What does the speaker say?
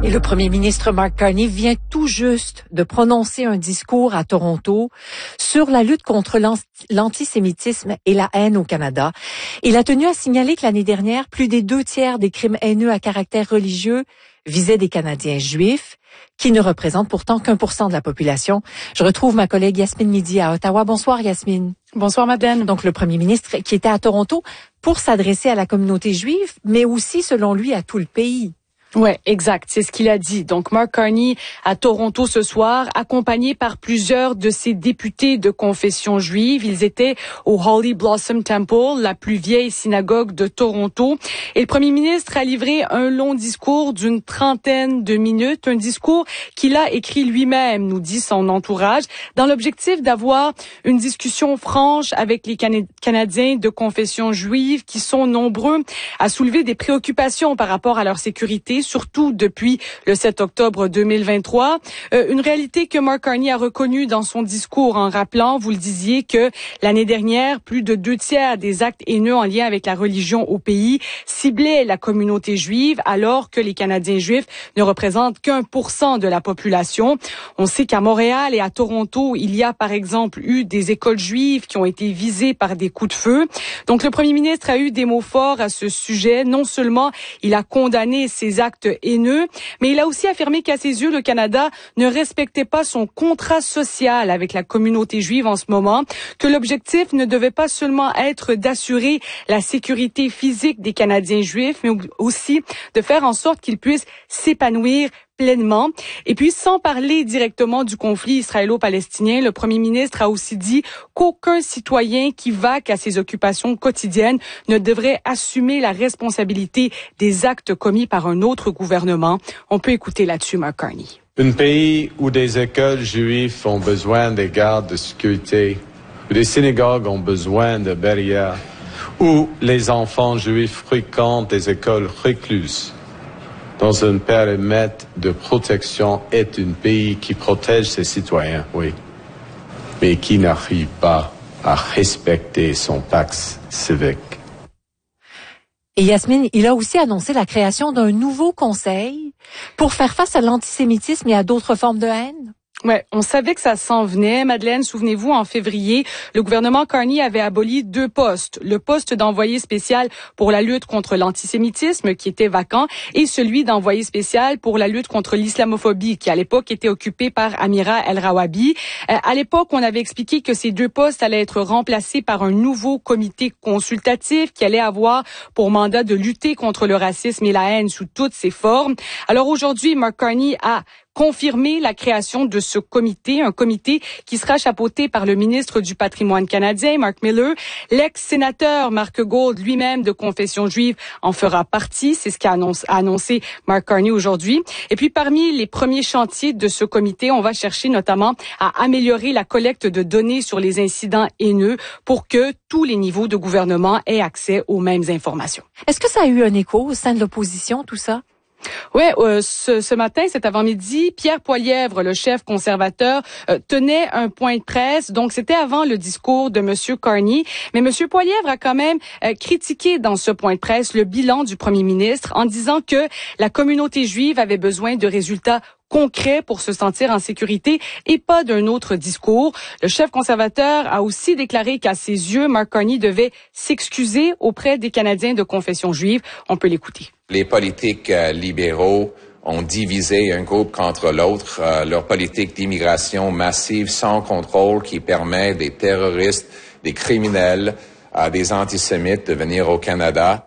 Et le premier ministre Mark Carney vient tout juste de prononcer un discours à Toronto sur la lutte contre l'antisémitisme et la haine au Canada. Il a tenu à signaler que l'année dernière, plus des 2/3 des crimes haineux à caractère religieux visaient des Canadiens juifs, qui ne représentent pourtant qu'1% de la population. Je retrouve ma collègue Yasmine Midi à Ottawa. Bonsoir Yasmine. Bonsoir Madeleine. Donc le premier ministre qui était à Toronto pour s'adresser à la communauté juive, mais aussi selon lui à tout le pays. Ouais, exact. C'est ce qu'il a dit. Donc, Mark Carney à Toronto ce soir, accompagné par plusieurs de ses députés de confession juive. Ils étaient au Holy Blossom Temple, la plus vieille synagogue de Toronto. Et le premier ministre a livré un long discours d'une trentaine de minutes, un discours qu'il a écrit lui-même, nous dit son entourage, dans l'objectif d'avoir une discussion franche avec les Canadiens de confession juive qui sont nombreux à soulever des préoccupations par rapport à leur sécurité, surtout depuis le 7 octobre 2023. Une réalité que Mark Carney a reconnue dans son discours en rappelant, vous le disiez, que l'année dernière, plus de 2/3 des actes haineux en lien avec la religion au pays ciblaient la communauté juive, alors que les Canadiens juifs ne représentent qu'1% de la population. On sait qu'à Montréal et à Toronto, il y a par exemple eu des écoles juives qui ont été visées par des coups de feu. Donc le premier ministre a eu des mots forts à ce sujet. Non seulement il a condamné ces actes haineux, mais il a aussi affirmé qu'à ses yeux, le Canada ne respectait pas son contrat social avec la communauté juive en ce moment, que l'objectif ne devait pas seulement être d'assurer la sécurité physique des Canadiens juifs, mais aussi de faire en sorte qu'ils puissent s'épanouir pleinement. Et puis, sans parler directement du conflit israélo-palestinien, le premier ministre a aussi dit qu'aucun citoyen qui vaque à ses occupations quotidiennes ne devrait assumer la responsabilité des actes commis par un autre gouvernement. On peut écouter là-dessus Mark Carney. Un pays où des écoles juives ont besoin des gardes de sécurité, où des synagogues ont besoin de barrières, où les enfants juifs fréquentent des écoles recluses, dans un périmètre de protection, est un pays qui protège ses citoyens, oui, mais qui n'arrive pas à respecter son pacte civique. Et Yasmine, il a aussi annoncé la création d'un nouveau conseil pour faire face à l'antisémitisme et à d'autres formes de haine. Ouais, on savait que ça s'en venait. Madeleine, souvenez-vous, en février, le gouvernement Carney avait aboli 2 postes. Le poste d'envoyé spécial pour la lutte contre l'antisémitisme, qui était vacant, et celui d'envoyé spécial pour la lutte contre l'islamophobie, qui à l'époque était occupé par Amira El-Rawabi. À l'époque, on avait expliqué que ces 2 postes allaient être remplacés par un nouveau comité consultatif qui allait avoir pour mandat de lutter contre le racisme et la haine sous toutes ses formes. Alors aujourd'hui, Mark Carney a confirmer la création de ce comité, un comité qui sera chapeauté par le ministre du Patrimoine canadien, Mark Miller. L'ex-sénateur Mark Gold, lui-même de confession juive, en fera partie. C'est ce qu'a annoncé Mark Carney aujourd'hui. Et puis, parmi les premiers chantiers de ce comité, on va chercher notamment à améliorer la collecte de données sur les incidents haineux pour que tous les niveaux de gouvernement aient accès aux mêmes informations. Est-ce que ça a eu un écho au sein de l'opposition, tout ça? Ouais, ce matin, cet avant-midi, Pierre Poilievre, le chef conservateur, tenait un point de presse. Donc, c'était avant le discours de Monsieur Carney. Mais Monsieur Poilievre a quand même critiqué dans ce point de presse le bilan du premier ministre en disant que la communauté juive avait besoin de résultats concret pour se sentir en sécurité et pas d'un autre discours. Le chef conservateur a aussi déclaré qu'à ses yeux, Mark Carney devait s'excuser auprès des Canadiens de confession juive. On peut l'écouter. Les politiques libéraux ont divisé un groupe contre l'autre. Leur politique d'immigration massive sans contrôle qui permet des terroristes, des criminels, des antisémites de venir au Canada.